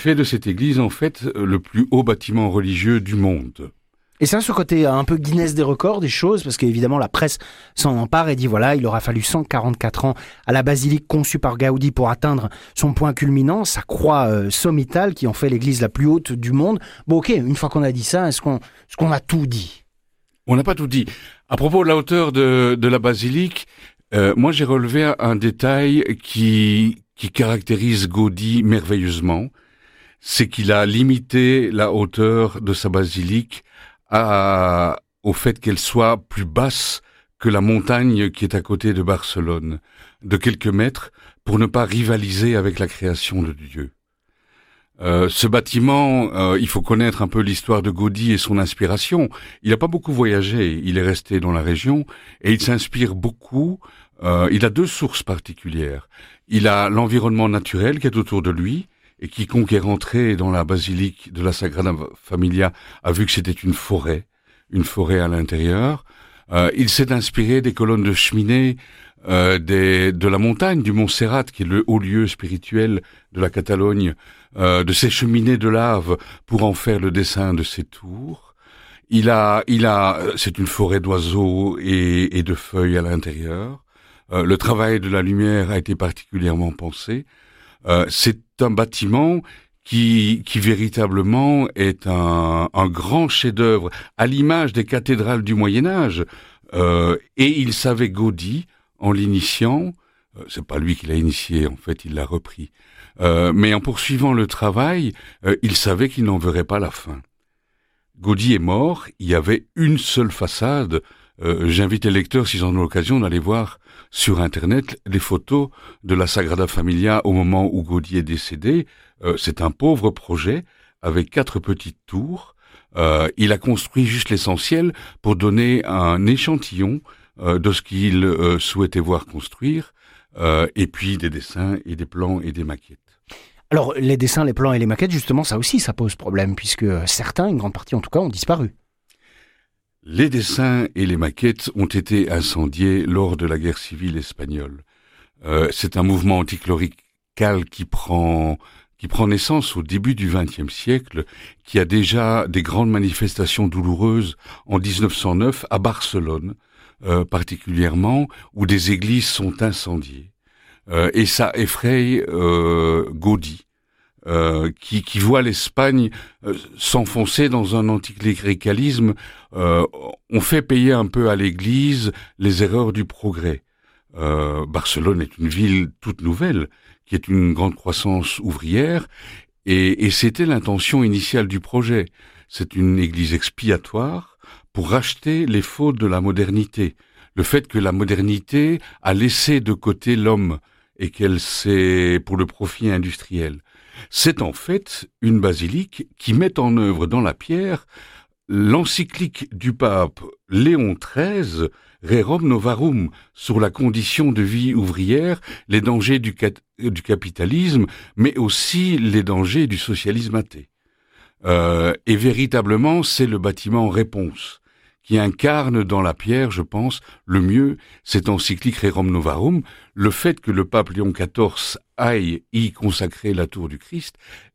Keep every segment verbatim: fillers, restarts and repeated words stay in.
fait de cette église, en fait, le plus haut bâtiment religieux du monde. Et ça, ce côté un peu Guinness des records des choses, parce qu'évidemment la presse s'en empare et dit voilà, il aura fallu cent quarante-quatre ans à la basilique conçue par Gaudi pour atteindre son point culminant, sa croix euh, sommitale qui en fait l'église la plus haute du monde. Bon ok, une fois qu'on a dit ça, est-ce qu'on, est-ce qu'on a tout dit ? On n'a pas tout dit. À propos de la hauteur de, de la basilique, euh, moi j'ai relevé un, un détail qui, qui caractérise Gaudi merveilleusement, c'est qu'il a limité la hauteur de sa basilique À, au fait qu'elle soit plus basse que la montagne qui est à côté de Barcelone, de quelques mètres, pour ne pas rivaliser avec la création de Dieu. Euh, ce bâtiment, euh, il faut connaître un peu l'histoire de Gaudi et son inspiration. Il n'a pas beaucoup voyagé, il est resté dans la région, et il s'inspire beaucoup. Euh, il a deux sources particulières. Il a l'environnement naturel qui est autour de lui, et quiconque est rentré dans la basilique de la Sagrada Familia a vu que c'était une forêt, une forêt à l'intérieur. Euh, il s'est inspiré des colonnes de cheminée euh, des, de la montagne, du Mont Serrat, qui est le haut lieu spirituel de la Catalogne, euh, de ces cheminées de lave pour en faire le dessin de ses tours. Il a, il a, c'est une forêt d'oiseaux et, et de feuilles à l'intérieur. Euh, le travail de la lumière a été particulièrement pensé. Euh, c'est un bâtiment qui, qui véritablement est un, un grand chef-d'œuvre à l'image des cathédrales du Moyen-Âge. Euh, et il savait Gaudi en l'initiant, euh, c'est pas lui qui l'a initié, en fait, il l'a repris. Euh, mais en poursuivant le travail, euh, il savait qu'il n'en verrait pas la fin. Gaudi est mort, il y avait une seule façade. Euh, j'invite les lecteurs, s'ils en ont l'occasion, d'aller voir sur Internet les photos de la Sagrada Familia au moment où Gaudi est décédé. Euh, c'est un pauvre projet avec quatre petites tours. Euh, il a construit juste l'essentiel pour donner un échantillon euh, de ce qu'il euh, souhaitait voir construire, euh, et puis des dessins et des plans et des maquettes. Alors les dessins, les plans et les maquettes, justement, ça aussi, ça pose problème, puisque certains, une grande partie en tout cas, ont disparu. Les dessins et les maquettes ont été incendiés lors de la guerre civile espagnole. Euh, c'est un mouvement anticlérical qui prend, qui prend naissance au début du vingtième siècle, qui a déjà des grandes manifestations douloureuses en dix-neuf cent neuf à Barcelone, euh, particulièrement, où des églises sont incendiées. Euh, et ça effraie euh, Gaudi. Euh, qui, qui voit l'Espagne euh, s'enfoncer dans un anticléricalisme. Euh, on fait payer un peu à l'Église les erreurs du progrès. Euh, Barcelone est une ville toute nouvelle, qui est une grande croissance ouvrière, et, et c'était l'intention initiale du projet. C'est une église expiatoire pour racheter les fautes de la modernité. Le fait que la modernité a laissé de côté l'homme et qu'elle s'est pour le profit industriel. C'est en fait une basilique qui met en œuvre dans la pierre l'encyclique du pape Léon treize, Rerum Novarum, sur la condition de vie ouvrière, les dangers du, cat- du capitalisme, mais aussi les dangers du socialisme athée. Euh, et véritablement, c'est le bâtiment réponse qui incarne dans la pierre, je pense, le mieux cette encyclique Rerum Novarum, le fait que le pape Léon quatorze aille y consacrer la tour du Christ,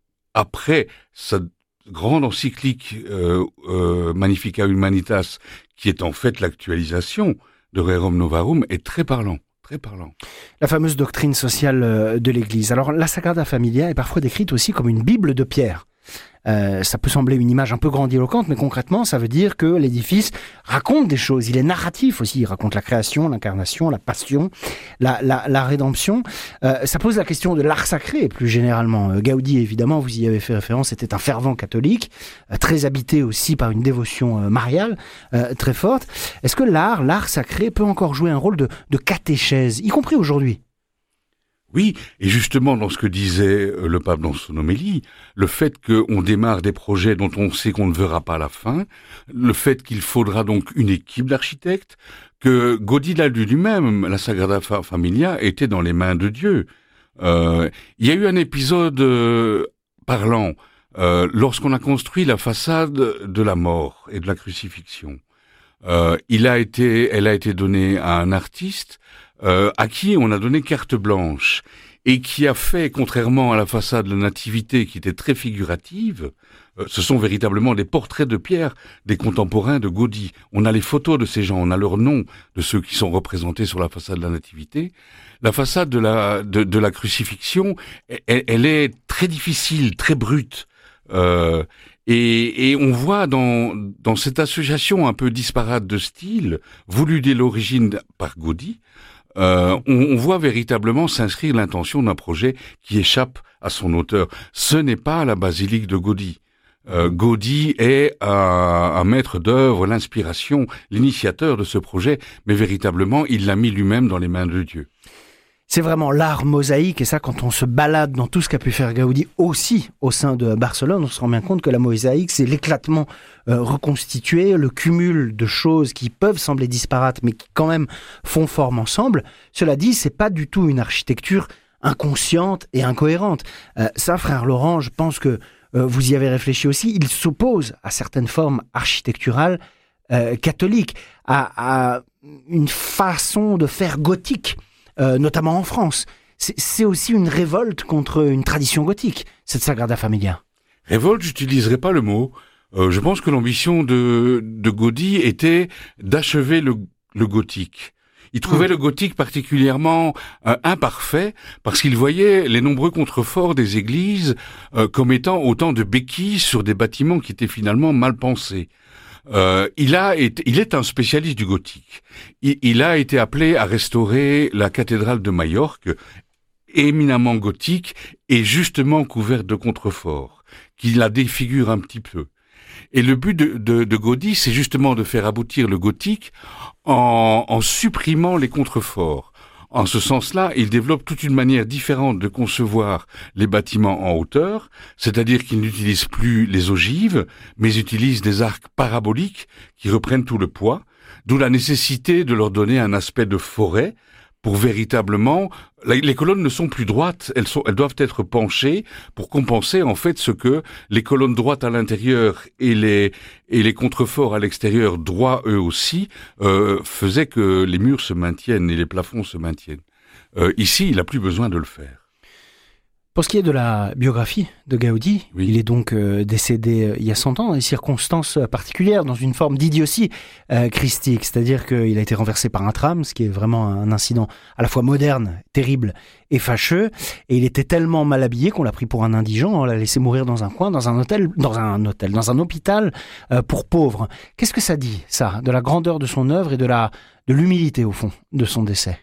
après sa grande encyclique euh, euh, Magnificat Humanitas, qui est en fait l'actualisation de Rerum Novarum, est très parlant. Très parlant. La fameuse doctrine sociale de l'Église. Alors, la Sagrada Familia est parfois décrite aussi comme une Bible de pierre. Euh, ça peut sembler une image un peu grandiloquente, mais concrètement, ça veut dire que l'édifice raconte des choses. Il est narratif aussi. Il raconte la création, l'incarnation, la passion, la, la, la rédemption. Euh, ça pose la question de l'art sacré, plus généralement. Euh, Gaudi, évidemment, vous y avez fait référence, était un fervent catholique, euh, très habité aussi par une dévotion euh, mariale euh, très forte. Est-ce que l'art, l'art sacré, peut encore jouer un rôle de, de catéchèse, y compris aujourd'hui ? Oui, et justement dans ce que disait le pape dans son homélie, le fait qu'on démarre des projets dont on sait qu'on ne verra pas la fin, le fait qu'il faudra donc une équipe d'architectes, que Gaudi l'a lu lui-même, la Sagrada Familia était dans les mains de Dieu. Euh, il y a eu un épisode euh, parlant euh, lorsqu'on a construit la façade de la mort et de la crucifixion. Euh, il a été, elle a été donnée à un artiste Euh, à qui on a donné carte blanche. et qui a fait, contrairement à la façade de la Nativité, qui était très figurative, euh, ce sont véritablement des portraits de pierre des contemporains de Gaudí. On a les photos de ces gens, on a leurs noms de ceux qui sont représentés sur la façade de la Nativité. La façade de la, de, de la crucifixion, elle, elle est très difficile, très brute. Euh, et, et on voit dans, dans cette association un peu disparate de styles, voulue dès l'origine par Gaudí, Euh, on, on voit véritablement s'inscrire l'intention d'un projet qui échappe à son auteur. Ce n'est pas la basilique de Gaudí. Euh, Gaudí est un, un maître d'œuvre, l'inspiration, l'initiateur de ce projet, mais véritablement, il l'a mis lui-même dans les mains de Dieu. C'est vraiment l'art mosaïque, et ça, quand on se balade dans tout ce qu'a pu faire Gaudí aussi au sein de Barcelone, on se rend bien compte que la mosaïque, c'est l'éclatement euh, reconstitué, le cumul de choses qui peuvent sembler disparates, mais qui quand même font forme ensemble. Cela dit, c'est pas du tout une architecture inconsciente et incohérente. Euh, ça, frère Laurent, je pense que euh, vous y avez réfléchi aussi, il s'oppose à certaines formes architecturales euh, catholiques, à, à une façon de faire gothique. Euh, notamment en France. C'est, c'est aussi une révolte contre une tradition gothique, cette Sagrada Familia. Révolte, j'utiliserai pas le mot. Euh, je pense que l'ambition de, de Gaudí était d'achever le, le gothique. Il trouvait mmh. le gothique particulièrement euh, imparfait parce qu'il voyait les nombreux contreforts des églises euh, comme étant autant de béquilles sur des bâtiments qui étaient finalement mal pensés. Euh, il a été, il est un spécialiste du gothique. Il, il a été appelé à restaurer la cathédrale de Majorque, éminemment gothique et justement couverte de contreforts, qui la défigure un petit peu. Et le but de, de, de Gaudí, c'est justement de faire aboutir le gothique en, en supprimant les contreforts. En ce sens-là, il développe toute une manière différente de concevoir les bâtiments en hauteur, c'est-à-dire qu'il n'utilise plus les ogives, mais utilise des arcs paraboliques qui reprennent tout le poids, d'où la nécessité de leur donner un aspect de forêt pour véritablement... Les colonnes ne sont plus droites, elles, sont, elles doivent être penchées pour compenser en fait ce que les colonnes droites à l'intérieur et les, et les contreforts à l'extérieur, droits eux aussi, euh, faisaient que les murs se maintiennent et les plafonds se maintiennent. Euh, ici, il n'a plus besoin de le faire. Pour ce qui est de la biographie de Gaudí, oui. il est donc euh, décédé euh, il y a cent ans, dans des circonstances particulières, dans une forme d'idiotie euh, christique, c'est-à-dire qu'il a été renversé par un tram, ce qui est vraiment un incident à la fois moderne, terrible et fâcheux, et il était tellement mal habillé qu'on l'a pris pour un indigent, on l'a laissé mourir dans un coin, dans un hôtel, dans un hôtel, dans un hôpital euh, pour pauvres. Qu'est-ce que ça dit, ça, de la grandeur de son œuvre et de la de l'humilité, au fond, de son décès?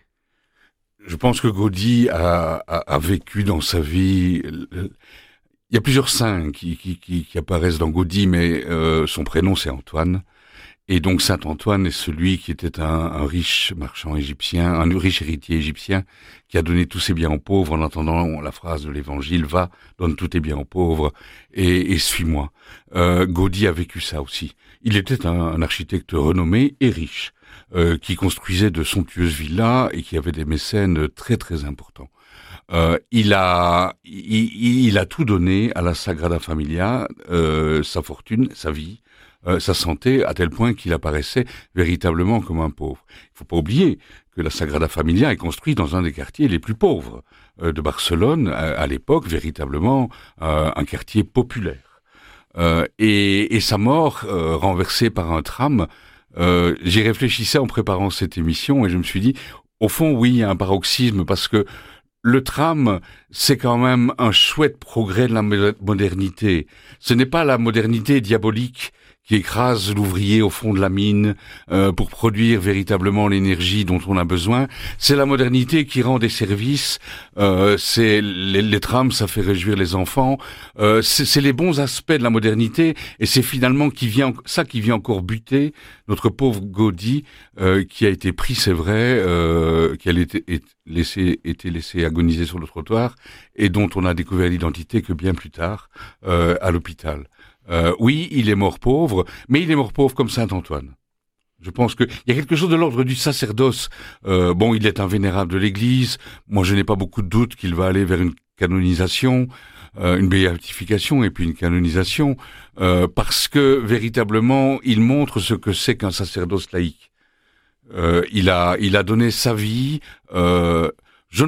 Je pense que Gaudí a, a, a vécu dans sa vie... Il y a plusieurs saints qui, qui, qui, qui apparaissent dans Gaudí, mais euh, son prénom c'est Antoine. Et donc Saint Antoine est celui qui était un, un riche marchand égyptien, un riche héritier égyptien, qui a donné tous ses biens aux pauvres en entendant la phrase de l'Évangile « Va, donne tous tes biens aux pauvres et, et suis-moi ». Euh, Gaudí a vécu ça aussi. Il était un, un architecte renommé et riche. Euh, qui construisait de somptueuses villas et qui avait des mécènes très très importants. Euh, il a il, il a tout donné à la Sagrada Familia, euh, sa fortune, sa vie, euh, sa santé, à tel point qu'il apparaissait véritablement comme un pauvre. Il faut pas oublier que la Sagrada Familia est construite dans un des quartiers les plus pauvres euh, de Barcelone, à, à l'époque véritablement euh, un quartier populaire. Euh, et, et sa mort, euh, renversée par un tram, Euh, j'y réfléchissais en préparant cette émission et je me suis dit, au fond, oui, il y a un paroxysme parce que le tram, c'est quand même un chouette progrès de la modernité. Ce n'est pas la modernité diabolique qui écrase l'ouvrier au fond de la mine euh, pour produire véritablement l'énergie dont on a besoin. C'est la modernité qui rend des services. Euh, c'est les, les trams, ça fait réjouir les enfants. Euh, c'est, c'est les bons aspects de la modernité, et c'est finalement qui vient ça qui vient encore buter notre pauvre Gaudí, euh, qui a été pris, c'est vrai, euh, qui a été, été laissé été laissé agoniser sur le trottoir, et dont on a découvert l'identité que bien plus tard euh, à l'hôpital. Euh, oui, il est mort pauvre, mais il est mort pauvre comme Saint Antoine. Je pense que il y a quelque chose de l'ordre du sacerdoce. Euh, bon, il est un vénérable de l'Église. Moi, je n'ai pas beaucoup de doute qu'il va aller vers une canonisation, euh, une béatification et puis une canonisation, euh, parce que véritablement, il montre ce que c'est qu'un sacerdoce laïque. Euh, il a, il a donné sa vie. Euh, je ne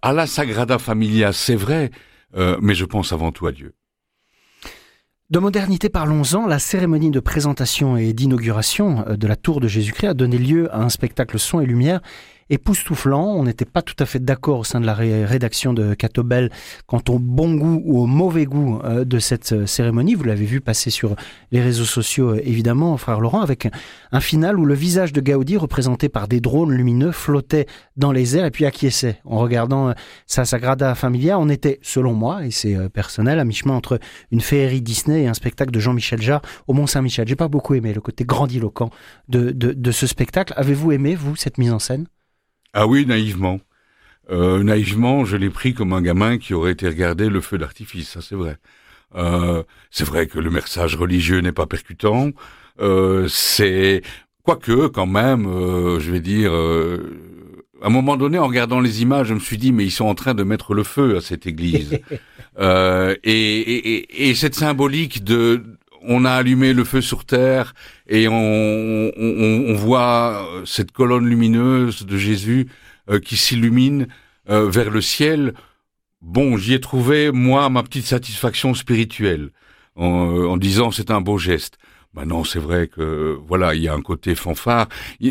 à la Sagrada Familia, c'est vrai, euh, mais je pense avant tout à Dieu. De modernité, parlons-en. La cérémonie de présentation et d'inauguration de la tour de Jésus-Christ a donné lieu à un spectacle son et lumière époustouflant. On n'était pas tout à fait d'accord au sein de la ré- rédaction de Catobel quant au bon goût ou au mauvais goût euh, de cette euh, cérémonie. Vous l'avez vu passer sur les réseaux sociaux, euh, évidemment, frère Laurent, avec un, un final où le visage de Gaudi, représenté par des drones lumineux, flottait dans les airs et puis acquiesçait. En regardant euh, sa Sagrada Familia, on était, selon moi, et c'est euh, personnel, à mi-chemin entre une féerie Disney et un spectacle de Jean-Michel Jarre au Mont-Saint-Michel. J'ai pas beaucoup aimé le côté grandiloquent de, de, de ce spectacle. Avez-vous aimé, vous, cette mise en scène ? Ah oui, naïvement. Euh, naïvement, je l'ai pris comme un gamin qui aurait été regarder le feu d'artifice, ça c'est vrai. Euh, c'est vrai que le message religieux n'est pas percutant. Euh, c'est quoique quand même, euh, je vais dire, euh, à un moment donné, en regardant les images, je me suis dit mais ils sont en train de mettre le feu à cette église. euh, et, et, et, et cette symbolique de on a allumé le feu sur terre et on, on, on voit cette colonne lumineuse de Jésus euh, qui s'illumine euh, vers le ciel. Bon, j'y ai trouvé, moi, ma petite satisfaction spirituelle en, en disant c'est un beau geste. Maintenant, c'est vrai que, voilà, il y a un côté fanfare.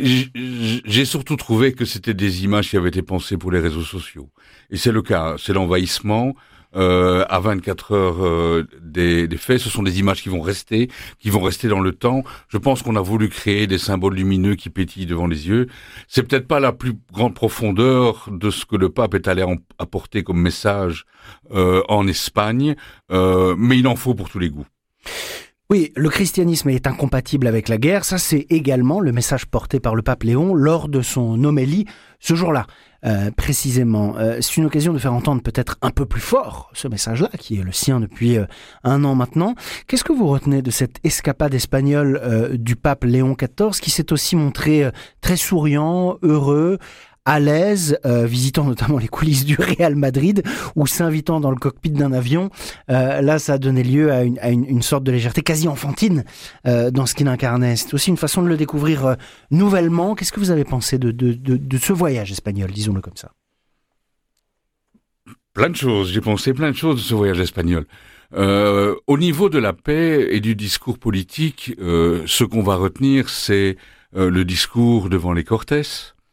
J'ai surtout trouvé que c'était des images qui avaient été pensées pour les réseaux sociaux. Et c'est le cas, c'est l'envahissement. Euh, à vingt-quatre heures euh, des, des faits, ce sont des images qui vont rester, qui vont rester dans le temps. Je pense qu'on a voulu créer des symboles lumineux qui pétillent devant les yeux. C'est peut-être pas la plus grande profondeur de ce que le pape est allé en, apporter comme message euh, en Espagne, euh, mais il en faut pour tous les goûts. Oui, le christianisme est incompatible avec la guerre. Ça, c'est également le message porté par le pape Léon lors de son homélie ce jour-là. Euh, précisément, euh, c'est une occasion de faire entendre peut-être un peu plus fort ce message-là, qui est le sien depuis euh, un an maintenant. Qu'est-ce que vous retenez de cette escapade espagnole euh, du pape Léon quatorze, qui s'est aussi montré euh, très souriant, heureux, à l'aise, euh, visitant notamment les coulisses du Real Madrid ou s'invitant dans le cockpit d'un avion. Euh, là, ça a donné lieu à une, à une, une sorte de légèreté quasi enfantine euh, dans ce qu'il incarnait. C'est aussi une façon de le découvrir euh, nouvellement. Qu'est-ce que vous avez pensé de, de, de, de ce voyage espagnol, disons-le comme ça ? Plein de choses. J'ai pensé plein de choses de ce voyage espagnol. Euh, au niveau de la paix et du discours politique, euh, ce qu'on va retenir, c'est euh, le discours devant les Cortés,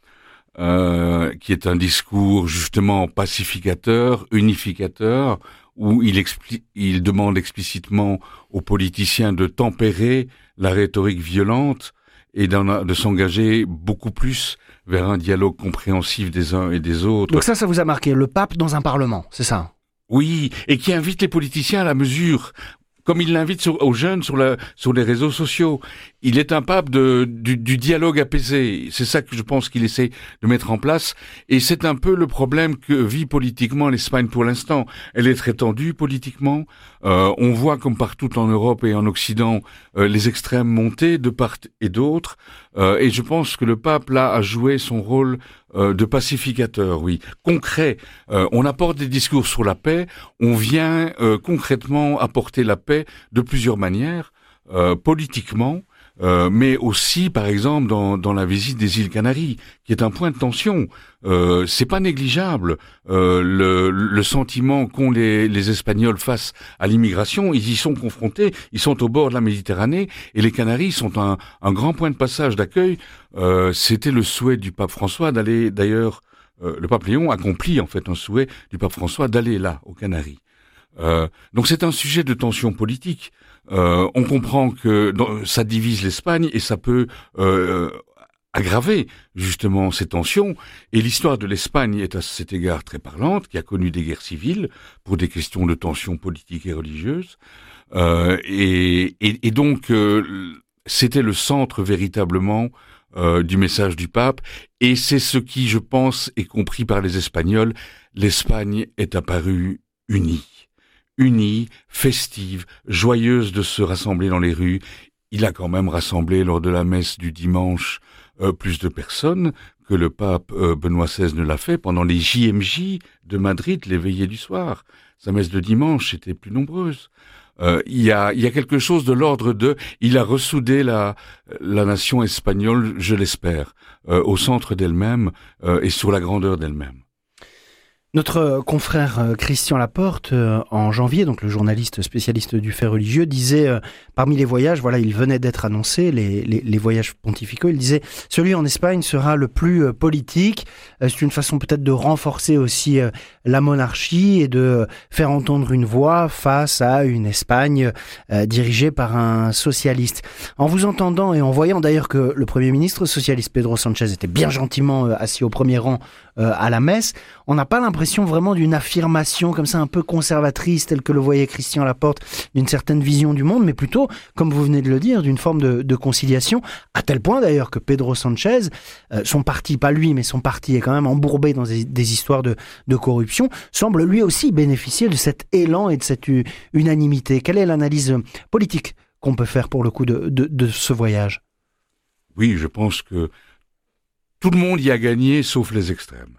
Euh, qui est un discours justement pacificateur, unificateur, où il, expli- il demande explicitement aux politiciens de tempérer la rhétorique violente et d'en, de s'engager beaucoup plus vers un dialogue compréhensif des uns et des autres. Donc ça, ça vous a marqué, le pape dans un parlement, c'est ça ? Oui, et qui invite les politiciens à la mesure, comme il l'invite sur, aux jeunes sur, la, sur les réseaux sociaux. Il est un pape de, du, du dialogue apaisé. C'est ça que je pense qu'il essaie de mettre en place. Et c'est un peu le problème que vit politiquement l'Espagne pour l'instant. Elle est très tendue politiquement. Euh, on voit comme partout en Europe et en Occident euh, les extrêmes monter de part et d'autre. Euh, et je pense que le pape, là, a joué son rôle euh, de pacificateur, oui, concret. Euh, on apporte des discours sur la paix. On vient euh, concrètement apporter la paix de plusieurs manières, euh, politiquement, euh, mais aussi, par exemple, dans, dans la visite des îles Canaries, qui est un point de tension. Euh, c'est pas négligeable. Euh, le, le sentiment qu'ont les, les Espagnols face à l'immigration, ils y sont confrontés. Ils sont au bord de la Méditerranée et les Canaries sont un, un grand point de passage d'accueil. Euh, c'était le souhait du pape François d'aller, d'ailleurs, euh, le pape Léon accomplit en fait un souhait du pape François d'aller là, aux Canaries. Euh, donc c'est un sujet de tension politique. Euh, on comprend que dans, ça divise l'Espagne et ça peut euh, aggraver justement ces tensions. Et l'histoire de l'Espagne est à cet égard très parlante, qui a connu des guerres civiles pour des questions de tensions politiques et religieuses. Euh, et, et, et donc euh, c'était le centre véritablement euh, du message du pape. Et c'est ce qui, je pense, est compris par les Espagnols. L'Espagne est apparue unie. Unie, festive, joyeuse de se rassembler dans les rues. Il a quand même rassemblé lors de la messe du dimanche euh, plus de personnes que le pape euh, Benoît seize ne l'a fait pendant les J M J de Madrid, les veillées du soir. Sa messe de dimanche était plus nombreuse. Euh, il y a, il y a quelque chose de l'ordre de... Il a ressoudé la, la nation espagnole, je l'espère, euh, au centre d'elle-même euh, et sur la grandeur d'elle-même. Notre confrère euh, Christian Laporte, euh, en janvier, donc le journaliste spécialiste du fait religieux, disait, euh, parmi les voyages, voilà, il venait d'être annoncé, les, les, les voyages pontificaux, il disait, celui en Espagne sera le plus euh, politique. Euh, c'est une façon peut-être de renforcer aussi euh, la monarchie et de euh, faire entendre une voix face à une Espagne euh, dirigée par un socialiste. En vous entendant et en voyant d'ailleurs que le Premier ministre socialiste Pedro Sánchez était bien gentiment euh, assis au premier rang euh, à la messe, on n'a pas l'impression vraiment d'une affirmation comme ça un peu conservatrice telle que le voyait Christian Laporte, d'une certaine vision du monde, mais plutôt, comme vous venez de le dire, d'une forme de, de conciliation, à tel point d'ailleurs que Pedro Sánchez, euh, son parti, pas lui, mais son parti est quand même embourbé dans des, des histoires de, de corruption, semble lui aussi bénéficier de cet élan et de cette u- unanimité. Quelle est l'analyse politique qu'on peut faire pour le coup de, de, de ce voyage ? Oui, je pense que tout le monde y a gagné, sauf les extrêmes.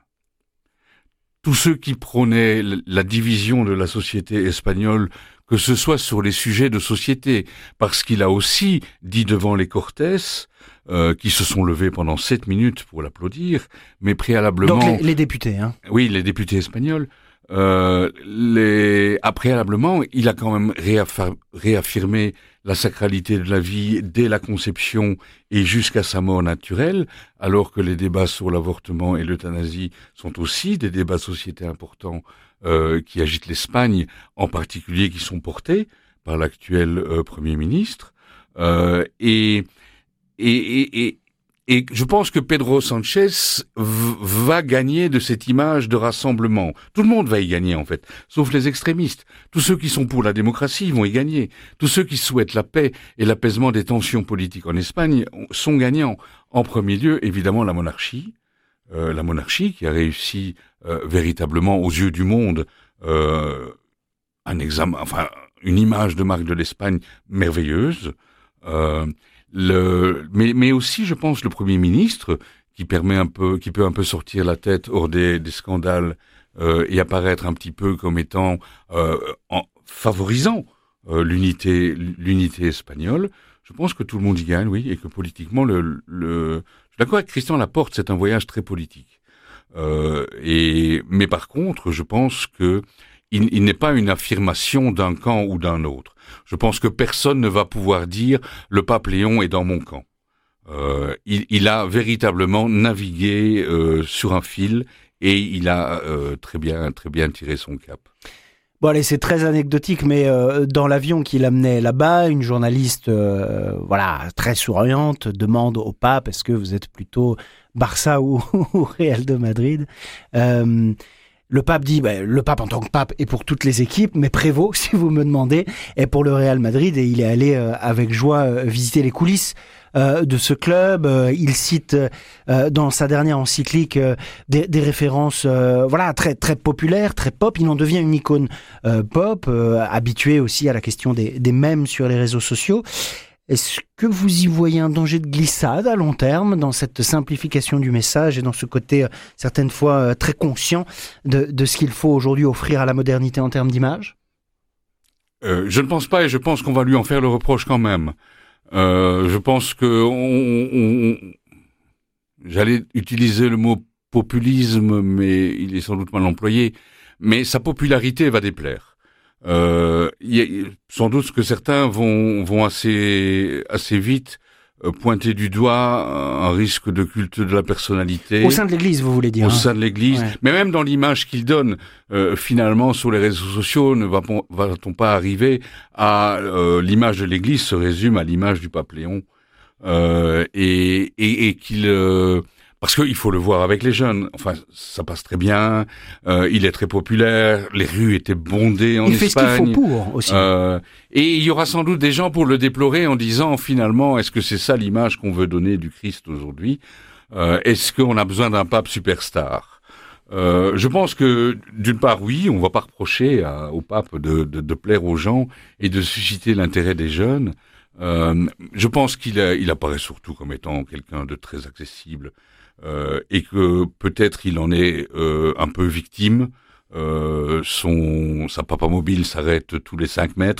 Tous ceux qui prônaient la division de la société espagnole, que ce soit sur les sujets de société, parce qu'il a aussi dit devant les Cortés, euh, qui se sont levés pendant sept minutes pour l'applaudir, mais préalablement... Donc les, les députés, hein. Oui, les députés espagnols. Euh, les... ah, préalablement, il a quand même réaffir... réaffirmé la sacralité de la vie dès la conception et jusqu'à sa mort naturelle, alors que les débats sur l'avortement et l'euthanasie sont aussi des débats de société importants euh, qui agitent l'Espagne, en particulier qui sont portés par l'actuel euh, Premier ministre. Euh, et, et, et, et, et je pense que Pedro Sánchez v- va gagner de cette image de rassemblement. Tout le monde va y gagner en fait, sauf les extrémistes. Tous ceux qui sont pour la démocratie vont y gagner. Tous ceux qui souhaitent la paix et l'apaisement des tensions politiques en Espagne sont gagnants. En premier lieu, évidemment, la monarchie. Euh, la monarchie qui a réussi euh, véritablement aux yeux du monde euh, un examen, enfin une image de marque de l'Espagne merveilleuse. Euh, Le, mais, mais aussi, je pense, le Premier ministre, qui permet un peu, qui peut un peu sortir la tête hors des, des scandales euh, et apparaître un petit peu comme étant euh, en favorisant euh, l'unité, l'unité espagnole. Je pense que tout le monde y gagne, oui, et que politiquement, le, le... je suis d'accord avec Christian Laporte, c'est un voyage très politique. Euh, et mais par contre, je pense que il, il n'est pas une affirmation d'un camp ou d'un autre. Je pense que personne ne va pouvoir dire « le pape Léon est dans mon camp ». Euh, il, il a véritablement navigué euh, sur un fil et il a euh, très bien, très bien tiré son cap. Bon allez, c'est très anecdotique, mais euh, dans l'avion qui l'amenait là-bas, une journaliste, euh, voilà, très souriante, demande au pape « est-ce que vous êtes plutôt Barça ou, ou Real de Madrid ?» euh, Le pape dit, ben, le pape en tant que pape est pour toutes les équipes, mais Prévost, si vous me demandez, est pour le Real Madrid et il est allé euh, avec joie euh, visiter les coulisses euh, de ce club. Euh, il cite euh, dans sa dernière encyclique euh, des, des références, euh, voilà, très très populaires, très pop. Il en devient une icône euh, pop, euh, habitué aussi à la question des, des mèmes sur les réseaux sociaux. Est-ce que vous y voyez un danger de glissade à long terme dans cette simplification du message et dans ce côté, euh, certaines fois, euh, très conscient de, de ce qu'il faut aujourd'hui offrir à la modernité en termes d'image ? euh, Je ne pense pas et je pense qu'on va lui en faire le reproche quand même. Euh, je pense que on, on, on... j'allais utiliser le mot populisme, mais il est sans doute mal employé, mais sa popularité va déplaire. Euh, y a, sans doute que certains vont, vont assez, assez vite euh, pointer du doigt un risque de culte de la personnalité. Au sein de l'Église, vous voulez dire. Au hein. sein de l'Église, ouais. Mais même dans l'image qu'il donne, euh, finalement, sur les réseaux sociaux, ne va-t-on, va-t-on pas arriver à euh, l'image de l'Église se résume à l'image du pape Léon euh, et, et, et qu'il... Euh, Parce qu'il faut le voir avec les jeunes. Enfin, ça passe très bien. Euh, il est très populaire. Les rues étaient bondées en il Espagne. Il fait ce qu'il faut pour aussi. Euh, et il y aura sans doute des gens pour le déplorer en disant finalement, est-ce que c'est ça l'image qu'on veut donner du Christ aujourd'hui ? euh, Est-ce qu'on a besoin d'un pape superstar ? euh, Je pense que d'une part, oui, on ne va pas reprocher à, au pape de, de, de plaire aux gens et de susciter l'intérêt des jeunes. Euh, je pense qu'il a, il apparaît surtout comme étant quelqu'un de très accessible. Euh, et que peut-être il en est euh, un peu victime. Euh, son, sa papa mobile s'arrête tous les cinq mètres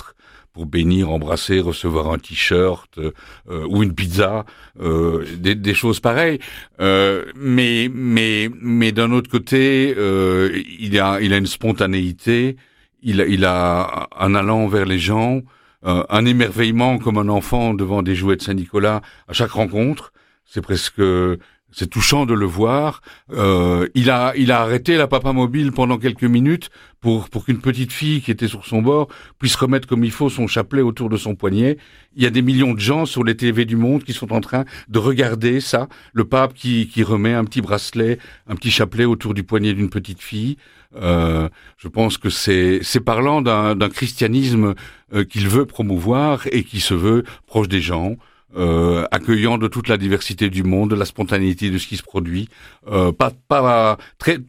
pour bénir, embrasser, recevoir un t-shirt euh, ou une pizza, euh, des, des choses pareilles. Euh, mais mais mais d'un autre côté, euh, il a il a une spontanéité, il a, il a un allant vers les gens, euh, un émerveillement comme un enfant devant des jouets de Saint-Nicolas à chaque rencontre. C'est presque C'est touchant de le voir. Euh, il a, il a arrêté la papa mobile pendant quelques minutes pour, pour qu'une petite fille qui était sur son bord puisse remettre comme il faut son chapelet autour de son poignet. Il y a des millions de gens sur les T V du monde qui sont en train de regarder ça. Le pape qui, qui remet un petit bracelet, un petit chapelet autour du poignet d'une petite fille. Euh, je pense que c'est, c'est parlant d'un, d'un christianisme euh, qu'il veut promouvoir et qui se veut proche des gens. Euh, accueillant de toute la diversité du monde, de la spontanéité de ce qui se produit, euh, pas, pas très,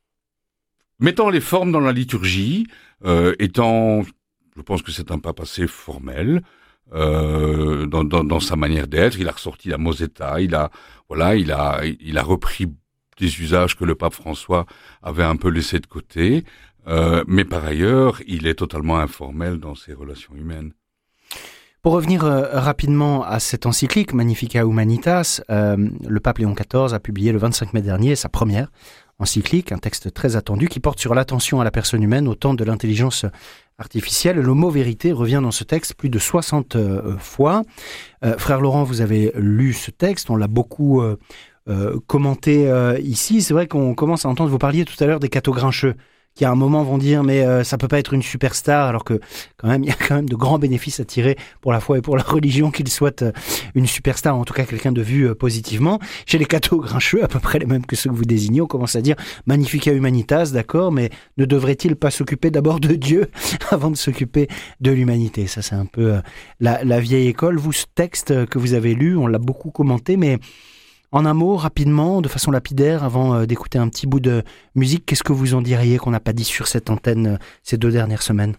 mettant les formes dans la liturgie, euh, étant, je pense que c'est un pape assez formel, euh, dans, dans, dans sa manière d'être. Il a ressorti la Mosetta, il a, voilà, il a, il a repris des usages que le pape François avait un peu laissés de côté, euh, mais par ailleurs, il est totalement informel dans ses relations humaines. Pour revenir euh, rapidement à cette encyclique Magnificat Humanitas, euh, le pape Léon quatorze a publié le vingt-cinq mai dernier sa première encyclique, un texte très attendu qui porte sur l'attention à la personne humaine au temps de l'intelligence artificielle. Le mot vérité revient dans ce texte plus de soixante euh, fois. Euh, frère Laurent, vous avez lu ce texte, on l'a beaucoup euh, euh, commenté euh, ici. C'est vrai qu'on commence à entendre, vous parliez tout à l'heure des cathos grincheux, qui à un moment vont dire mais euh, ça peut pas être une superstar, alors que quand même il y a quand même de grands bénéfices à tirer pour la foi et pour la religion qu'il soit euh, une superstar, ou en tout cas quelqu'un de vu euh, positivement. Chez les cathos grincheux, à peu près les mêmes que ceux que vous désignez, on commence à dire Magnificat Humanitas, d'accord, mais ne devrait-il pas s'occuper d'abord de Dieu avant de s'occuper de l'humanité? Ça c'est un peu euh, la, la vieille école. Vous, ce texte que vous avez lu, on l'a beaucoup commenté, mais en un mot, rapidement, de façon lapidaire, avant euh, d'écouter un petit bout de musique, qu'est-ce que vous en diriez qu'on n'a pas dit sur cette antenne euh, ces deux dernières semaines?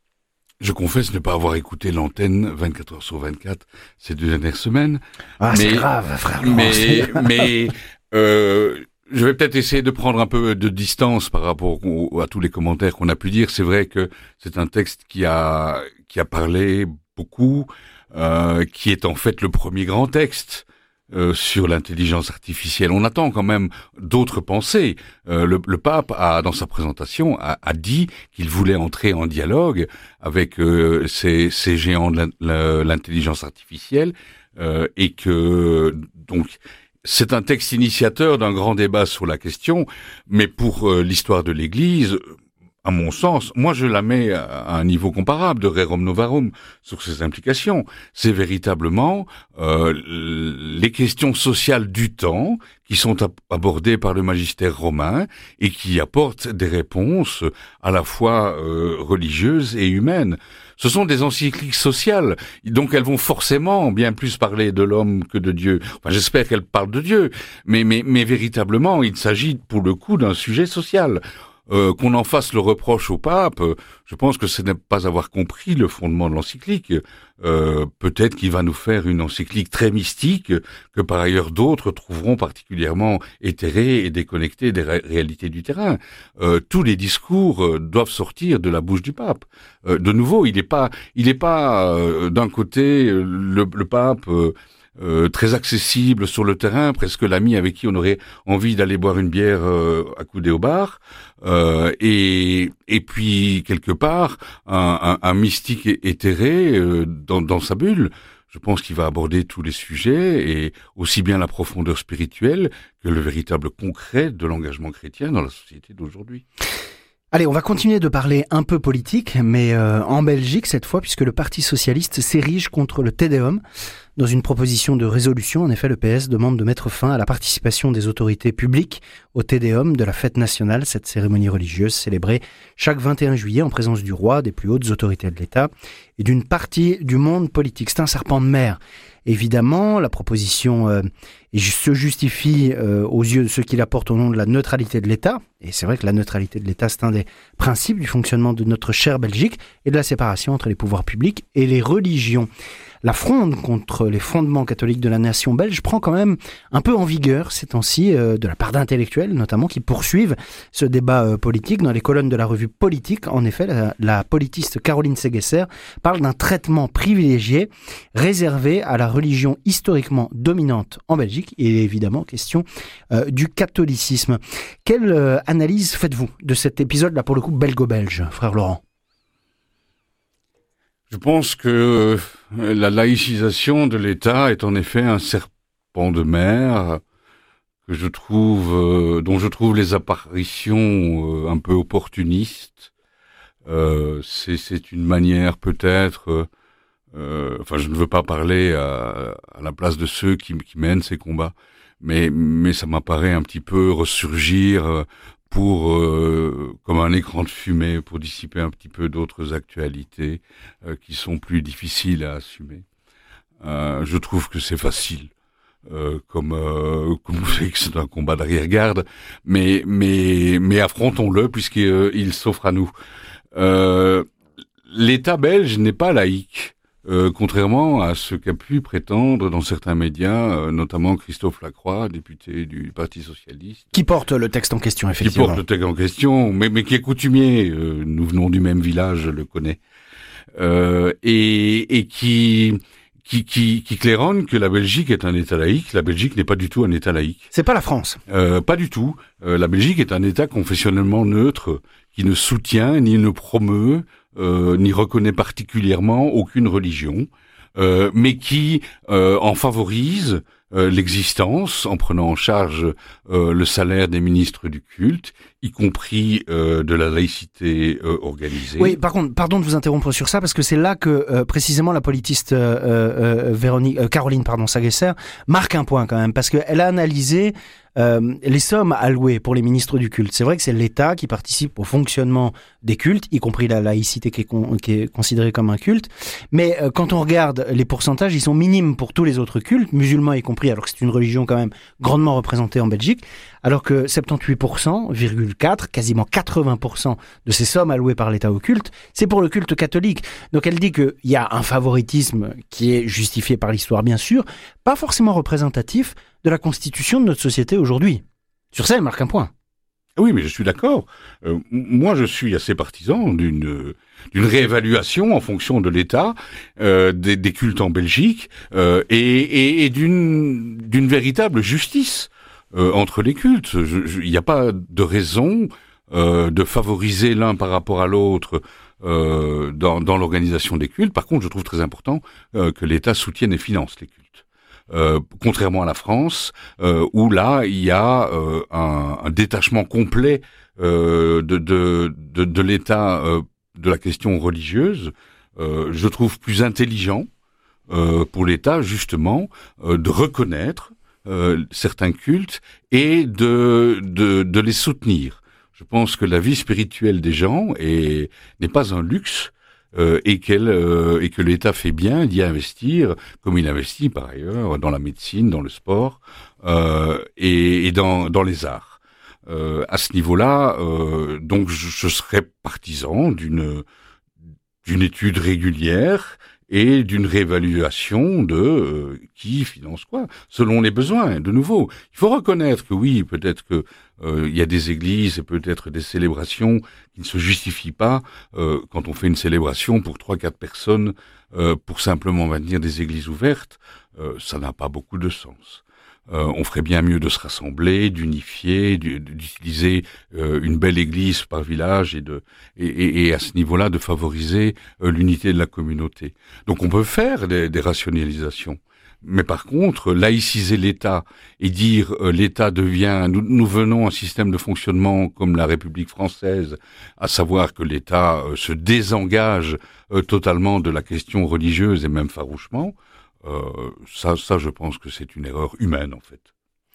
Je confesse ne pas avoir écouté l'antenne vingt-quatre heures sur vingt-quatre ces deux dernières semaines. Ah, mais, c'est grave, frère Laurent. Mais, mais euh, je vais peut-être essayer de prendre un peu de distance par rapport au, à tous les commentaires qu'on a pu dire. C'est vrai que c'est un texte qui a, qui a parlé beaucoup, euh, qui est en fait le premier grand texte Euh, sur l'intelligence artificielle. On attend quand même d'autres pensées. Euh, le, le pape a, dans sa présentation, a, a dit qu'il voulait entrer en dialogue avec euh, ces, ces géants de l'intelligence artificielle euh, et que donc c'est un texte initiateur d'un grand débat sur la question. Mais pour euh, l'histoire de l'Église, à mon sens, moi je la mets à un niveau comparable de Rerum Novarum sur ses implications. C'est véritablement euh, les questions sociales du temps qui sont abordées par le magistère romain et qui apportent des réponses à la fois euh, religieuses et humaines. Ce sont des encycliques sociales, donc elles vont forcément bien plus parler de l'homme que de Dieu. Enfin, j'espère qu'elles parlent de Dieu, mais, mais, mais véritablement, il s'agit pour le coup d'un sujet social. Euh, qu'on en fasse le reproche au pape, euh, je pense que ce n'est pas avoir compris le fondement de l'encyclique. Euh, peut-être qu'il va nous faire une encyclique très mystique, que par ailleurs d'autres trouveront particulièrement éthérée et déconnectée des ré- réalités du terrain. Euh, tous les discours euh, doivent sortir de la bouche du pape. Euh, de nouveau, il n'est pas, il n'est pas euh, d'un côté le, le pape euh, Euh, très accessible sur le terrain, presque l'ami avec qui on aurait envie d'aller boire une bière euh, accoudé au bar, euh, et et puis quelque part un, un, un mystique éthéré euh, dans, dans sa bulle. Je pense qu'il va aborder tous les sujets, et aussi bien la profondeur spirituelle que le véritable concret de l'engagement chrétien dans la société d'aujourd'hui. Allez, on va continuer de parler un peu politique, mais euh, en Belgique cette fois, puisque le Parti socialiste s'érige contre le Te Deum. Dans une proposition de résolution, en effet, le P S demande de mettre fin à la participation des autorités publiques au Te Deum de la fête nationale, cette cérémonie religieuse célébrée chaque vingt et un juillet en présence du roi, des plus hautes autorités de l'État et d'une partie du monde politique. C'est un serpent de mer. Évidemment, la proposition euh, se justifie euh, aux yeux de ceux qui la portent au nom de la neutralité de l'État. Et c'est vrai que la neutralité de l'État, c'est un des principes du fonctionnement de notre chère Belgique et de la séparation entre les pouvoirs publics et les religions. la fronde contre les fondements catholiques de la nation belge prend quand même un peu en vigueur ces temps-ci, euh, de la part d'intellectuels notamment, qui poursuivent ce débat euh, politique. Dans les colonnes de la revue Politique, en effet, la, la politiste Caroline Segesser parle d'un traitement privilégié réservé à la religion historiquement dominante en Belgique. Il est évidemment question euh, du catholicisme. Quelle euh, analyse faites-vous de cet épisode, là pour le coup, belgo-belge, frère Laurent ? Je pense que la laïcisation de l'État est en effet un serpent de mer que je trouve, euh, dont je trouve les apparitions euh, un peu opportunistes. Euh, c'est, c'est une manière peut-être, euh, enfin je ne veux pas parler à, à la place de ceux qui, qui mènent ces combats, mais, mais ça m'apparaît un petit peu ressurgir pour euh, comme un écran de fumée pour dissiper un petit peu d'autres actualités euh, qui sont plus difficiles à assumer. Euh, je trouve que c'est facile, euh, comme euh, comme vous savez que c'est un combat d'arrière-garde, mais mais mais affrontons-le puisqu'il euh, il s'offre à nous. Euh, L'État belge n'est pas laïque. Euh, contrairement à ce qu'a pu prétendre dans certains médias, euh, notamment Christophe Lacroix, député du Parti socialiste. Qui porte le texte en question, effectivement. Qui porte le texte en question, mais, mais qui est coutumier. Euh, nous venons du même village, je le connais. Euh, et, et qui, qui, qui, qui claironne que la Belgique est un État laïque. La Belgique n'est pas du tout un État laïque. C'est pas la France. Euh, pas du tout. Euh, la Belgique est un État confessionnellement neutre, qui ne soutient ni ne promeut Euh, n'y reconnaît particulièrement aucune religion, euh, mais qui euh, en favorise euh, l'existence en prenant en charge euh, le salaire des ministres du culte, y compris euh, de la laïcité euh, organisée. Oui, par contre, pardon de vous interrompre sur ça, parce que c'est là que euh, précisément la politiste euh, euh, Véronique, euh, Caroline pardon, Segesser marque un point quand même, parce qu'elle a analysé Euh, les sommes allouées pour les ministres du culte. C'est vrai que c'est l'État qui participe au fonctionnement des cultes, y compris la laïcité qui est, con, qui est considérée comme un culte. Mais euh, quand on regarde les pourcentages, ils sont minimes pour tous les autres cultes, musulmans y compris, alors que c'est une religion quand même grandement représentée en Belgique, alors que soixante-dix-huit virgule quatre pour cent, quasiment quatre-vingts pour cent de ces sommes allouées par l'État au culte, c'est pour le culte catholique. Donc elle dit qu'il y a un favoritisme qui est justifié par l'histoire, bien sûr, pas forcément représentatif de la constitution de notre société aujourd'hui. Sur ça, elle marque un point. Oui, mais je suis d'accord. Euh, moi, je suis assez partisan d'une d'une réévaluation en fonction de l'état euh, des, des cultes en Belgique euh, et, et, et d'une d'une véritable justice euh, entre les cultes. Il n'y a pas de raison euh, de favoriser l'un par rapport à l'autre euh, dans, dans l'organisation des cultes. Par contre, je trouve très important euh, que l'État soutienne et finance les cultes. Euh, contrairement à la France, euh, où là il y a euh, un, un détachement complet euh, de, de, de, de l'État euh, de la question religieuse, euh, je trouve plus intelligent euh, pour l'État justement euh, de reconnaître euh, certains cultes et de, de, de les soutenir. Je pense que la vie spirituelle des gens est, n'est pas un luxe. Euh, et, qu'elle, euh, et que l'État fait bien d'y investir, comme il investit par ailleurs dans la médecine, dans le sport euh, et, et dans, dans les arts. Euh, à ce niveau-là, euh, donc je, je serais partisan d'une, d'une étude régulière et d'une réévaluation de euh, qui finance quoi, selon les besoins. De nouveau, il faut reconnaître que oui, peut-être que euh, il y a des églises et peut-être des célébrations qui ne se justifient pas euh, quand on fait une célébration pour trois, quatre personnes euh, pour simplement maintenir des églises ouvertes. Euh, ça n'a pas beaucoup de sens. Euh, on ferait bien mieux de se rassembler, d'unifier, d'utiliser euh, une belle église par village et, de, et, et, et à ce niveau-là de favoriser euh, l'unité de la communauté. Donc on peut faire des, des rationalisations. Mais par contre, laïciser l'État et dire euh, l'État devient, nous, nous venons un système de fonctionnement comme la République française, à savoir que l'État euh, se désengage euh, totalement de la question religieuse et même farouchement, euh, ça, ça, je pense que c'est une erreur humaine en fait.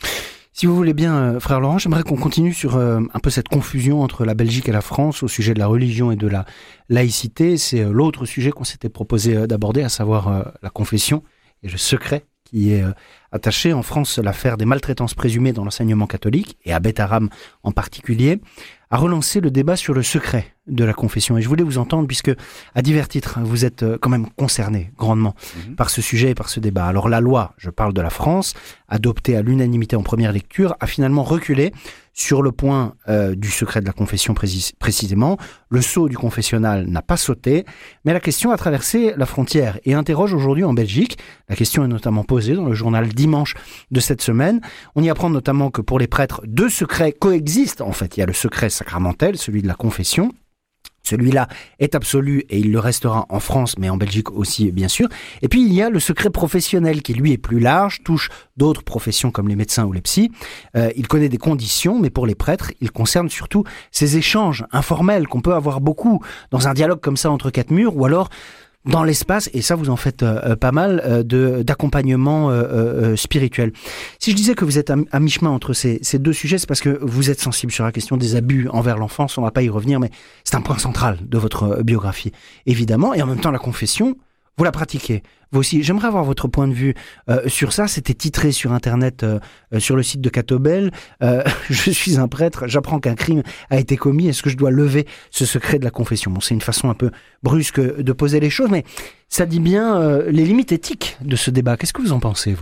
Si vous voulez bien, euh, frère Laurent, j'aimerais qu'on continue sur euh, un peu cette confusion entre la Belgique et la France au sujet de la religion et de la laïcité. C'est euh, l'autre sujet qu'on s'était proposé euh, d'aborder, à savoir euh, la confession et le secret qui est euh, attachée. En France, l'affaire des maltraitances présumées dans l'enseignement catholique, et à Beth Aram en particulier, a relancé le débat sur le secret de la confession. Et je voulais vous entendre, puisque à divers titres, vous êtes quand même concerné grandement mmh. par ce sujet et par ce débat. Alors la loi, je parle de la France, adoptée à l'unanimité en première lecture, a finalement reculé sur le point euh, du secret de la confession précis, précisément. Le sceau du confessionnal n'a pas sauté, mais la question a traversé la frontière et interroge aujourd'hui en Belgique. La question est notamment posée dans le journal Dimanche de cette semaine. On y apprend notamment que pour les prêtres, deux secrets coexistent. En fait, il y a le secret sacramentel, celui de la confession. Celui-là est absolu et il le restera en France, mais en Belgique aussi, bien sûr. Et puis, il y a le secret professionnel qui, lui, est plus large, touche d'autres professions comme les médecins ou les psys. Euh, il connaît des conditions, mais pour les prêtres, il concerne surtout ces échanges informels qu'on peut avoir beaucoup dans un dialogue comme ça entre quatre murs, ou alors dans l'espace, et ça vous en faites euh, pas mal, euh, de, d'accompagnement euh, euh, spirituel. Si je disais que vous êtes à, à mi-chemin entre ces, ces deux sujets, c'est parce que vous êtes sensible sur la question des abus envers l'enfance, on ne va pas y revenir, mais c'est un point central de votre biographie, évidemment, et en même temps la confession, vous la pratiquez, vous aussi. J'aimerais avoir votre point de vue euh, sur ça. C'était titré sur Internet, euh, sur le site de Catobel. Euh, je suis un prêtre, j'apprends qu'un crime a été commis. Est-ce que je dois lever ce secret de la confession ? Bon, c'est une façon un peu brusque de poser les choses, mais ça dit bien euh, les limites éthiques de ce débat. Qu'est-ce que vous en pensez, vous ?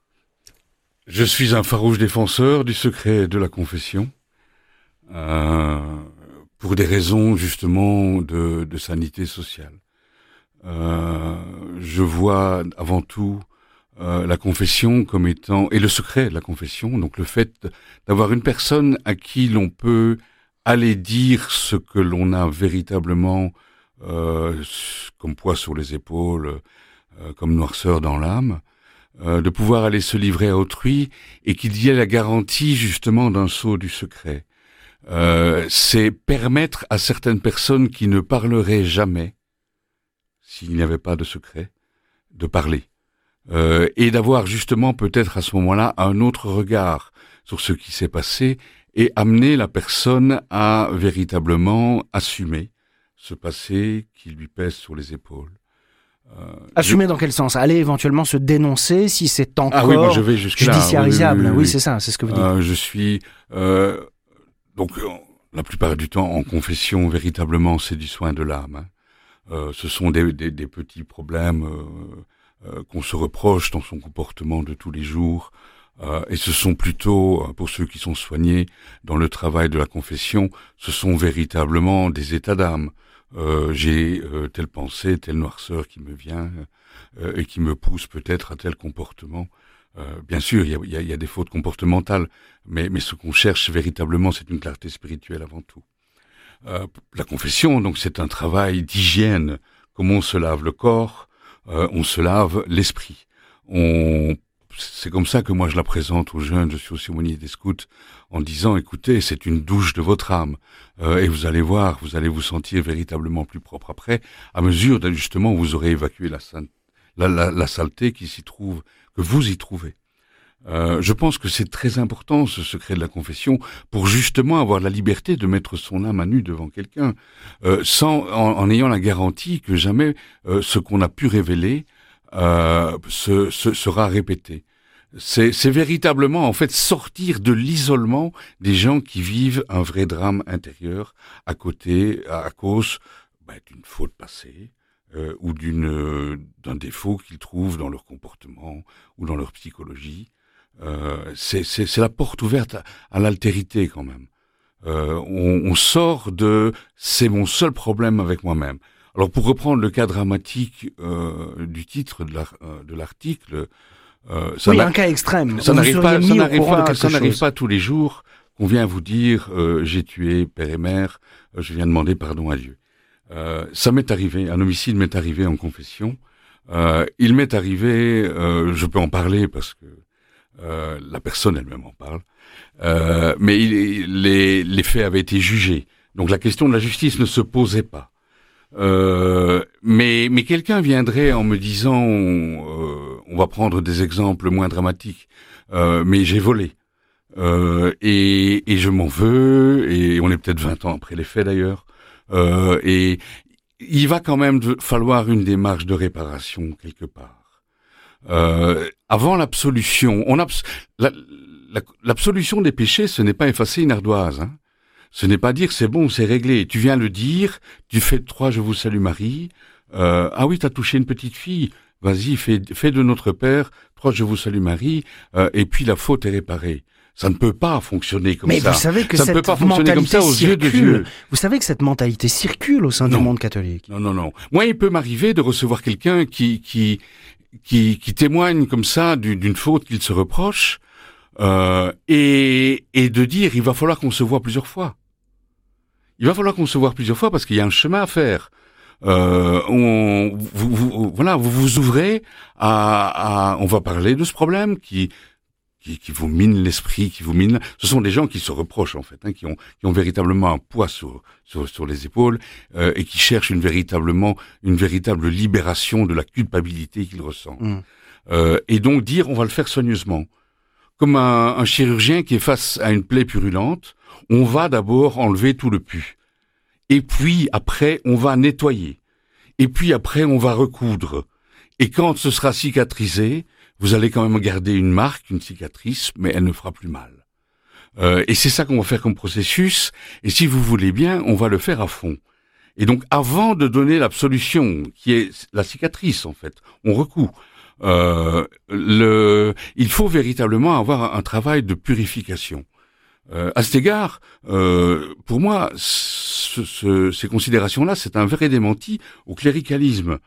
Je suis un farouche défenseur du secret de la confession, euh, pour des raisons justement de, de sanité sociale. Euh, je vois avant tout euh, la confession comme étant, et le secret de la confession, donc le fait d'avoir une personne à qui l'on peut aller dire ce que l'on a véritablement euh, comme poids sur les épaules, euh, comme noirceur dans l'âme, euh, de pouvoir aller se livrer à autrui et qu'il y ait la garantie justement d'un sceau du secret. Euh, c'est permettre à certaines personnes qui ne parleraient jamais, s'il n'y avait pas de secret, de parler. Euh, et d'avoir justement peut-être à ce moment-là un autre regard sur ce qui s'est passé et amener la personne à véritablement assumer ce passé qui lui pèse sur les épaules. Euh, assumer je... dans quel sens ? Aller éventuellement se dénoncer si c'est encore ah oui, moi je vais jusque-là. judiciarisable. Oui, oui, oui, oui, oui. c'est ça, c'est ce que vous dites. Euh, je suis... Euh, donc, la plupart du temps, en confession, véritablement, c'est du soin de l'âme, hein. Euh, ce sont des, des, des petits problèmes euh, euh, qu'on se reproche dans son comportement de tous les jours, euh, et ce sont plutôt, pour ceux qui sont soignés dans le travail de la confession, ce sont véritablement des états d'âme. Euh, j'ai euh, telle pensée, telle noirceur qui me vient euh, et qui me pousse peut-être à tel comportement. Euh, bien sûr, il y a, y, a, y a des fautes comportementales, mais, mais ce qu'on cherche véritablement, c'est une clarté spirituelle avant tout. Euh, la confession, donc, c'est un travail d'hygiène. Comme on se lave le corps, euh, on se lave l'esprit. On, c'est comme ça que moi je la présente aux jeunes. Je suis aussi aumônier des scouts en disant, écoutez, c'est une douche de votre âme, euh, et vous allez voir, vous allez vous sentir véritablement plus propre après, à mesure justement où vous aurez évacué la, la, la, la saleté qui s'y trouve, que vous y trouvez. Euh, je pense que c'est très important, ce secret de la confession, pour justement avoir la liberté de mettre son âme à nu devant quelqu'un, euh, sans, en, en ayant la garantie que jamais euh, ce qu'on a pu révéler euh, se, se, sera répété. C'est, c'est véritablement, en fait, sortir de l'isolement des gens qui vivent un vrai drame intérieur à côté, à, à cause bah, d'une faute passée, euh, ou d'une, euh, d'un défaut qu'ils trouvent dans leur comportement ou dans leur psychologie. Euh, c'est, c'est, c'est la porte ouverte à, à l'altérité quand même. Euh, on, on sort de « c'est mon seul problème avec moi-même ». Alors pour reprendre le cas dramatique euh, du titre de, la, euh, de l'article, euh, ça oui, un cas extrême. Ça n'arrive pas, ça n'arrive pas, ça n'arrive chose. pas tous les jours qu'on vient vous dire euh, j'ai tué père et mère, euh, je viens demander pardon à Dieu. Euh, ça m'est arrivé, un homicide m'est arrivé en confession. Euh, il m'est arrivé, euh, je peux en parler parce que Euh, la personne elle-même en parle, euh, mais il, les, les faits avaient été jugés. Donc la question de la justice ne se posait pas. Euh, mais, mais quelqu'un viendrait en me disant, euh, on va prendre des exemples moins dramatiques, euh, mais j'ai volé. Euh, et, et je m'en veux, et on est peut-être vingt ans après les faits d'ailleurs, euh, et il va quand même falloir une démarche de réparation quelque part. Euh, avant l'absolution, on abs- la, la, l'absolution des péchés, ce n'est pas effacer une ardoise. Hein. Ce n'est pas dire c'est bon, c'est réglé. Tu viens le dire, tu fais trois je vous salue Marie. Euh, ah oui, t'as touché une petite fille. Vas-y, fais, fais de notre Père trois je vous salue Marie. Euh, et puis la faute est réparée. Ça ne peut pas fonctionner comme Mais ça. Mais vous savez que ça cette ne peut pas fonctionner comme ça aux circule. yeux de Dieu. Vous savez que cette mentalité circule au sein non. du monde catholique. Non, non, non. Moi, il peut m'arriver de recevoir quelqu'un qui qui qui, qui témoigne comme ça d'une, d'une faute qu'il se reproche euh, et et de dire il va falloir qu'on se voit plusieurs fois. Il va falloir qu'on se voit plusieurs fois parce qu'il y a un chemin à faire. Euh, on, vous, vous, voilà, vous vous ouvrez à, à, on va parler de ce problème qui Qui, qui vous mine l'esprit, qui vous mine. Ce sont des gens qui se reprochent en fait, hein, qui ont qui ont véritablement un poids sur sur, sur les épaules euh, et qui cherchent une véritablement une véritable libération de la culpabilité qu'ils ressentent. Mmh. Euh, et donc dire on va le faire soigneusement, comme un, un chirurgien qui est face à une plaie purulente, on va d'abord enlever tout le pus, et puis après on va nettoyer, et puis après on va recoudre, et quand ce sera cicatrisé, vous allez quand même garder une marque, une cicatrice, mais elle ne fera plus mal. Euh, et c'est ça qu'on va faire comme processus, et si vous voulez bien, on va le faire à fond. Et donc, avant de donner l'absolution, qui est la cicatrice, en fait, on recoud. Euh, le, il faut véritablement avoir un travail de purification. Euh, à cet égard, euh, pour moi, ce, ce, ces considérations-là, c'est un vrai démenti au cléricalisme.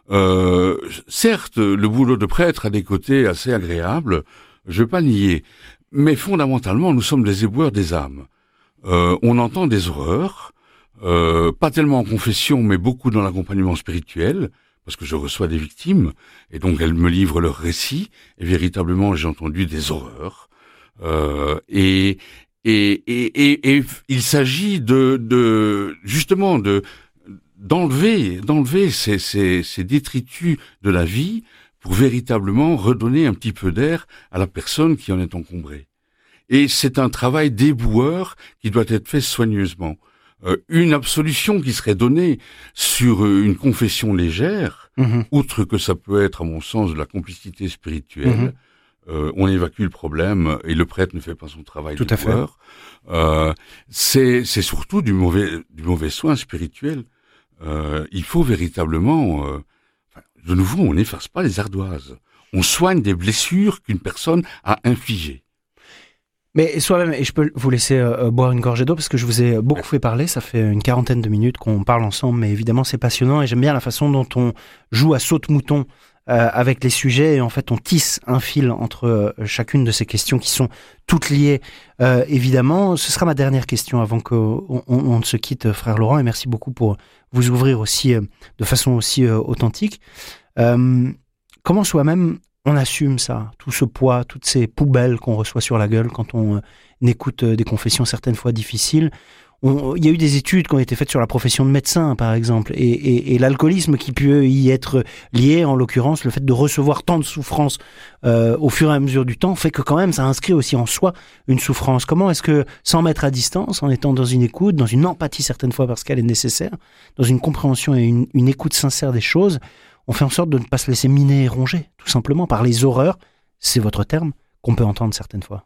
Euh, certes, le boulot de prêtre a des côtés assez agréables, je vais pas le nier, mais fondamentalement, nous sommes des éboueurs des âmes. Euh, on entend des horreurs, euh, pas tellement en confession, mais beaucoup dans l'accompagnement spirituel, parce que je reçois des victimes, et donc elles me livrent leurs récits, et véritablement j'ai entendu des horreurs. Euh, et, et, et, et, et il s'agit de, de justement de d'enlever, d'enlever ces, ces, ces détritus de la vie pour véritablement redonner un petit peu d'air à la personne qui en est encombrée. Et c'est un travail d'éboueur qui doit être fait soigneusement. Euh, une absolution qui serait donnée sur une confession légère, mmh. outre que ça peut être, à mon sens, de la complicité spirituelle, mmh. euh, on évacue le problème et le prêtre ne fait pas son travail Tout d'éboueur. Euh, c'est, c'est surtout du mauvais, du mauvais soin spirituel. Euh, il faut véritablement, euh, enfin, de nouveau, on n'efface pas les ardoises. On soigne des blessures qu'une personne a infligées. Mais soi-même, et je peux vous laisser euh, boire une gorgée d'eau parce que je vous ai beaucoup fait parler, ça fait une quarantaine de minutes qu'on parle ensemble, mais évidemment c'est passionnant et j'aime bien la façon dont on joue à saute-mouton euh, avec les sujets et en fait on tisse un fil entre euh, chacune de ces questions qui sont toutes liées. Euh, évidemment, ce sera ma dernière question avant qu'on on, on ne se quitte, frère Laurent, et merci beaucoup pour vous ouvrir aussi euh, de façon aussi euh, authentique. Euh, comment soi-même on assume ça, tout ce poids, toutes ces poubelles qu'on reçoit sur la gueule quand on euh, écoute euh, des confessions certaines fois difficiles. On, il y a eu des études qui ont été faites sur la profession de médecin, par exemple, et, et, et l'alcoolisme qui peut y être lié, en l'occurrence, le fait de recevoir tant de souffrance euh, au fur et à mesure du temps, fait que quand même ça inscrit aussi en soi une souffrance. Comment est-ce que, sans mettre à distance, en étant dans une écoute, dans une empathie certaines fois parce qu'elle est nécessaire, dans une compréhension et une, une écoute sincère des choses, on fait en sorte de ne pas se laisser miner et ronger, tout simplement, par les horreurs, c'est votre terme, qu'on peut entendre certaines fois.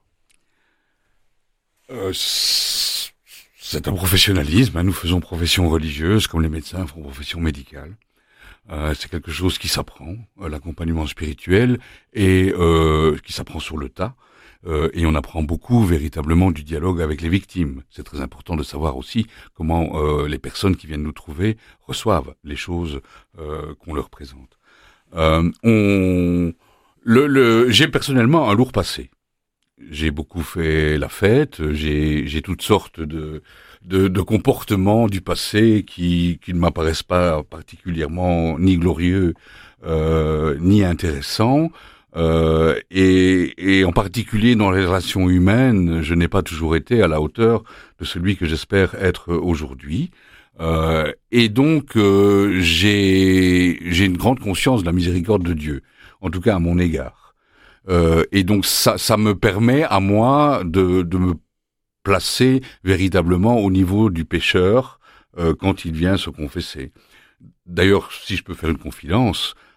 Euh, c'est un professionnalisme, hein. Nous faisons profession religieuse, comme les médecins font profession médicale. Euh, c'est quelque chose qui s'apprend, euh, l'accompagnement spirituel, et euh, qui s'apprend sur le tas. Euh, et on apprend beaucoup véritablement du dialogue avec les victimes. C'est très important de savoir aussi comment euh, les personnes qui viennent nous trouver reçoivent les choses euh, qu'on leur présente. Euh, on, le, le, j'ai personnellement un lourd passé. J'ai beaucoup fait la fête, j'ai, j'ai toutes sortes de, de, de comportements du passé qui, qui ne m'apparaissent pas particulièrement ni glorieux euh, ni intéressants. Euh, et, et en particulier dans les relations humaines, je n'ai pas toujours été à la hauteur de celui que j'espère être aujourd'hui. Euh, et donc, euh, j'ai, j'ai une grande conscience de la miséricorde de Dieu, en tout cas à mon égard. Euh, et donc, ça, ça me permet à moi de, de me placer véritablement au niveau du pécheur euh, quand il vient se confesser. D'ailleurs, si je peux faire une confidence,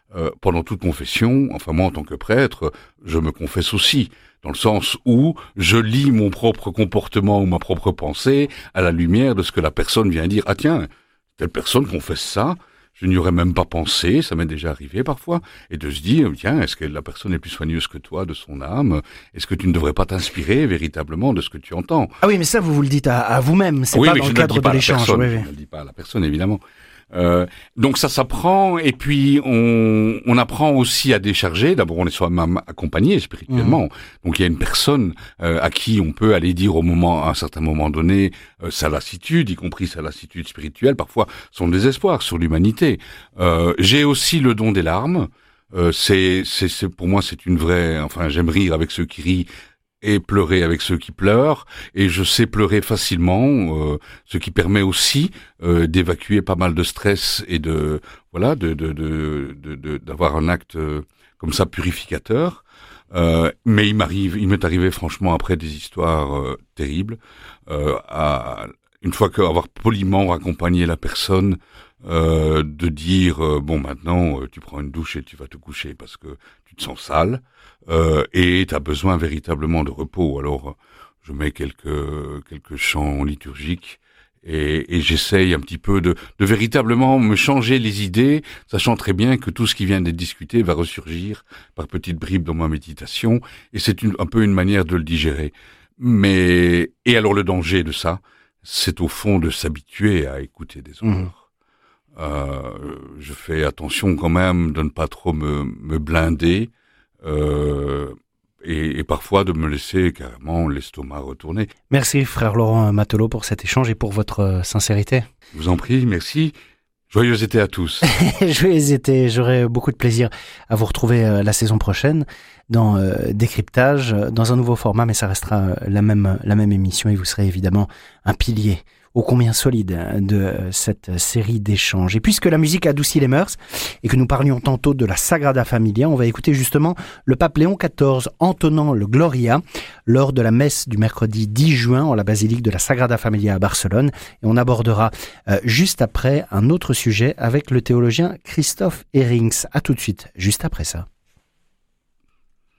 euh, pendant toute confession, enfin moi en tant que prêtre, je me confesse aussi, dans le sens où je lis mon propre comportement ou ma propre pensée à la lumière de ce que la personne vient dire. Ah tiens, telle personne confesse ça, je n'y aurais même pas pensé, ça m'est déjà arrivé parfois, et de se dire, tiens, est-ce que la personne est plus soigneuse que toi de son âme? Est-ce que tu ne devrais pas t'inspirer véritablement de ce que tu entends? Ah oui, mais ça, vous vous le dites à, à vous-même, c'est oui, pas mais dans je le ne le cadre dis pas de à la l'échange. personne, Oui, je oui. ne le dis pas à la personne, évidemment. Euh, donc ça s'apprend, et puis on, on apprend aussi à décharger. D'abord, on est soi-même accompagné spirituellement. Mmh. Donc il y a une personne euh, à qui on peut aller dire au moment, à un certain moment donné, euh, sa lassitude, y compris sa lassitude spirituelle, parfois son désespoir sur l'humanité. Euh, j'ai aussi le don des larmes. Euh, c'est, c'est, c'est, pour moi, c'est une vraie. Enfin, j'aime rire avec ceux qui rient et pleurer avec ceux qui pleurent, et je sais pleurer facilement, euh, ce qui permet aussi euh, d'évacuer pas mal de stress et de voilà, de de de, de, de d'avoir un acte euh, comme ça purificateur. Euh, mais il m'arrive, il m'est arrivé franchement après des histoires euh, terribles. Euh, à, une fois qu'avoir poliment accompagné la personne, euh, de dire euh, bon maintenant euh, tu prends une douche et tu vas te coucher parce que tu te sens sale. Euh, et tu as besoin véritablement de repos. Alors, je mets quelques quelques chants liturgiques et, et j'essaye un petit peu de, de véritablement me changer les idées, sachant très bien que tout ce qui vient d'être discuté va ressurgir par petites bribes dans ma méditation, et c'est une, un peu une manière de le digérer. Mais et alors le danger de ça, c'est au fond de s'habituer à écouter des horreurs. Mmh. Euh, je fais attention quand même de ne pas trop me, me blinder. Euh, et, et parfois de me laisser carrément l'estomac retourner. Merci frère Laurent Matelot pour cet échange et pour votre sincérité. Je vous en prie, merci. Joyeux été à tous. Joyeux été, j'aurai beaucoup de plaisir à vous retrouver euh, la saison prochaine dans euh, Décryptage, dans un nouveau format, mais ça restera euh, la même, la même émission et vous serez évidemment un pilier ô combien solide de cette série d'échanges. Et puisque la musique adoucit les mœurs et que nous parlions tantôt de la Sagrada Familia, on va écouter justement le pape Léon quatorze entonnant le Gloria lors de la messe du mercredi dix juin en la basilique de la Sagrada Familia à Barcelone. Et on abordera euh, juste après un autre sujet avec le théologien Christophe Herrings. À tout de suite, juste après ça.